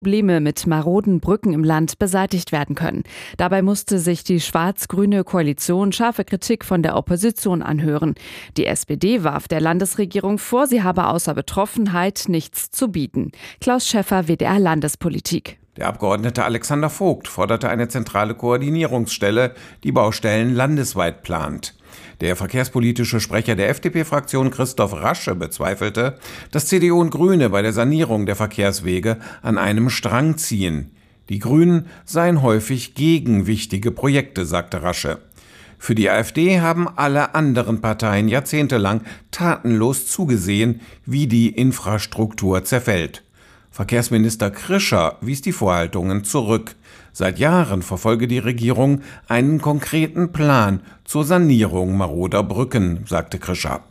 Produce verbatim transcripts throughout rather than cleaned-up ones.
Probleme mit maroden Brücken im Land beseitigt werden können. Dabei musste sich die schwarz-grüne Koalition scharfe Kritik von der Opposition anhören. Die S P D warf der Landesregierung vor, sie habe außer Betroffenheit nichts zu bieten. Klaus Schäffer, W D R Landespolitik. Der Abgeordnete Alexander Vogt forderte eine zentrale Koordinierungsstelle, die Baustellen landesweit plant. Der verkehrspolitische Sprecher der F D P-Fraktion Christoph Rasche bezweifelte, dass C D U und Grüne bei der Sanierung der Verkehrswege an einem Strang ziehen. Die Grünen seien häufig gegen wichtige Projekte, sagte Rasche. Für die AfD haben alle anderen Parteien jahrzehntelang tatenlos zugesehen, wie die Infrastruktur zerfällt. Verkehrsminister Krischer wies die Vorhaltungen zurück. Seit Jahren verfolge die Regierung einen konkreten Plan zur Sanierung maroder Brücken, sagte Krischer.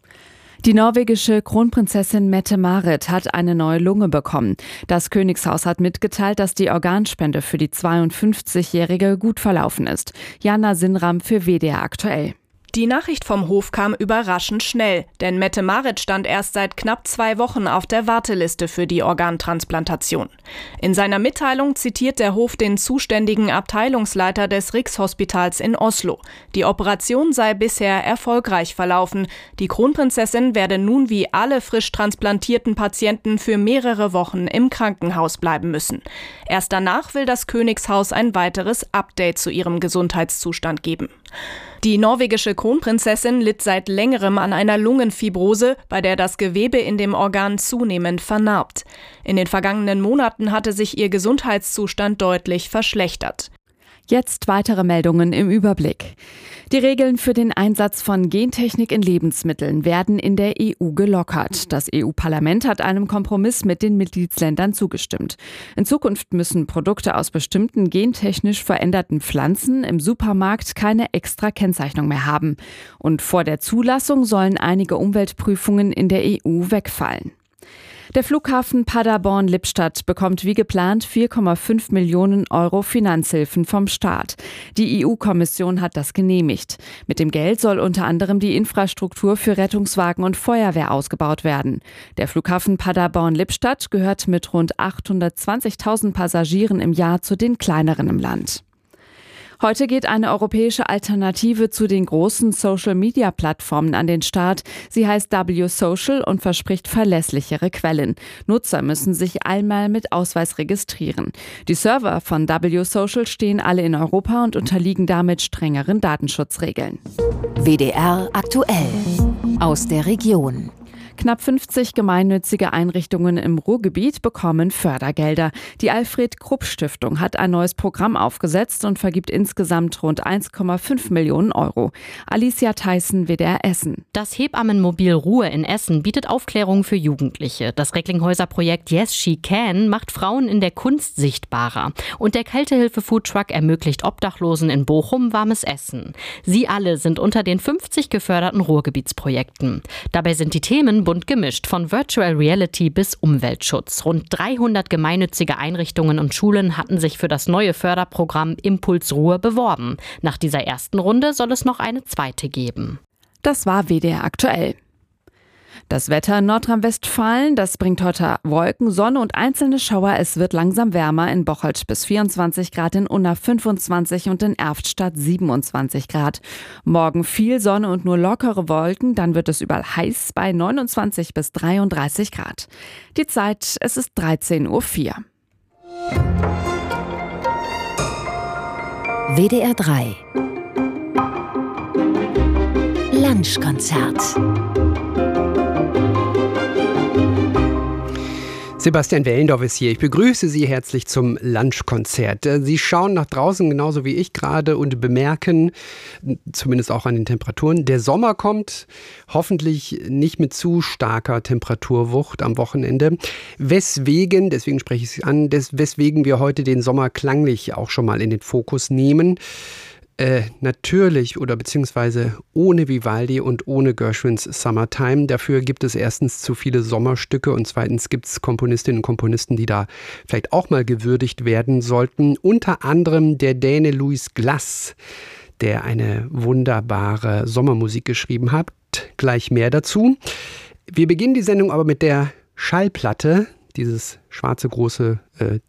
Die norwegische Kronprinzessin Mette-Marit hat eine neue Lunge bekommen. Das Königshaus hat mitgeteilt, dass die Organspende für die zweiundfünfzigjährige gut verlaufen ist. Jana Sinram für W D R aktuell. Die Nachricht vom Hof kam überraschend schnell, denn Mette-Marit stand erst seit knapp zwei Wochen auf der Warteliste für die Organtransplantation. In seiner Mitteilung zitiert der Hof den zuständigen Abteilungsleiter des Rikshospitals in Oslo. Die Operation sei bisher erfolgreich verlaufen. Die Kronprinzessin werde nun wie alle frisch transplantierten Patienten für mehrere Wochen im Krankenhaus bleiben müssen. Erst danach will das Königshaus ein weiteres Update zu ihrem Gesundheitszustand geben. Die norwegische Kronprinzessin litt seit längerem an einer Lungenfibrose, bei der das Gewebe in dem Organ zunehmend vernarbt. In den vergangenen Monaten hatte sich ihr Gesundheitszustand deutlich verschlechtert. Jetzt weitere Meldungen im Überblick. Die Regeln für den Einsatz von Gentechnik in Lebensmitteln werden in der E U gelockert. Das E U-Parlament hat einem Kompromiss mit den Mitgliedsländern zugestimmt. In Zukunft müssen Produkte aus bestimmten gentechnisch veränderten Pflanzen im Supermarkt keine extra Kennzeichnung mehr haben. Und vor der Zulassung sollen einige Umweltprüfungen in der E U wegfallen. Der Flughafen Paderborn-Lippstadt bekommt wie geplant vier Komma fünf Millionen Euro Finanzhilfen vom Staat. Die E U-Kommission hat das genehmigt. Mit dem Geld soll unter anderem die Infrastruktur für Rettungswagen und Feuerwehr ausgebaut werden. Der Flughafen Paderborn-Lippstadt gehört mit rund achthundertzwanzigtausend Passagieren im Jahr zu den kleineren im Land. Heute geht eine europäische Alternative zu den großen Social-Media-Plattformen an den Start. Sie heißt W Social und verspricht verlässlichere Quellen. Nutzer müssen sich einmal mit Ausweis registrieren. Die Server von W Social stehen alle in Europa und unterliegen damit strengeren Datenschutzregeln. W D R aktuell aus der Region. Knapp fünfzig gemeinnützige Einrichtungen im Ruhrgebiet bekommen Fördergelder. Die Alfred-Krupp-Stiftung hat ein neues Programm aufgesetzt und vergibt insgesamt rund eins Komma fünf Millionen Euro. Alicia Theissen, W D R Essen. Das Hebammenmobil Ruhe in Essen bietet Aufklärung für Jugendliche. Das Recklinghäuser-Projekt Yes She Can macht Frauen in der Kunst sichtbarer. Und der Kältehilfe-Foodtruck ermöglicht Obdachlosen in Bochum warmes Essen. Sie alle sind unter den fünfzig geförderten Ruhrgebietsprojekten. Dabei sind die Themen bunt gemischt, von Virtual Reality bis Umweltschutz. Rund dreihundert gemeinnützige Einrichtungen und Schulen hatten sich für das neue Förderprogramm Impuls Ruhe beworben. Nach dieser ersten Runde soll es noch eine zweite geben. Das war W D R aktuell. Das Wetter in Nordrhein-Westfalen, das bringt heute Wolken, Sonne und einzelne Schauer. Es wird langsam wärmer, in Bocholt bis vierundzwanzig Grad, in Unna fünfundzwanzig und in Erftstadt siebenundzwanzig Grad. Morgen viel Sonne und nur lockere Wolken, dann wird es überall heiß bei neunundzwanzig bis dreiunddreißig Grad. Die Zeit, es ist dreizehn Uhr vier. W D R drei Lunchkonzert. Sebastian Wellendorf ist hier. Ich begrüße Sie herzlich zum Lunchkonzert. Sie schauen nach draußen genauso wie ich gerade und bemerken, zumindest auch an den Temperaturen, der Sommer kommt, hoffentlich nicht mit zu starker Temperaturwucht am Wochenende. Weswegen, deswegen spreche ich es an, des, weswegen wir heute den Sommer klanglich auch schon mal in den Fokus nehmen. Äh, natürlich oder beziehungsweise ohne Vivaldi und ohne Gershwins Summertime. Dafür gibt es erstens zu viele Sommerstücke und zweitens gibt es Komponistinnen und Komponisten, die da vielleicht auch mal gewürdigt werden sollten. Unter anderem der Däne Louis Glass, der eine wunderbare Sommermusik geschrieben hat. Gleich mehr dazu. Wir beginnen die Sendung aber mit der Schallplatte, dieses schwarze große äh,